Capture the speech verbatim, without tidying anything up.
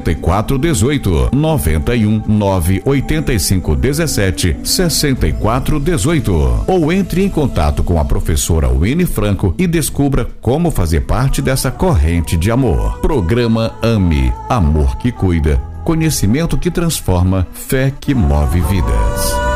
e quatro dezoito, noventa e um, nove oitenta e cinco dezessete, sessenta e quatro dezoito. Ou entre em contato com a professora Winnie Franco e descubra como fazer parte dessa corrente de amor. Programa AME, amor que cuida, conhecimento que transforma, fé que move vidas.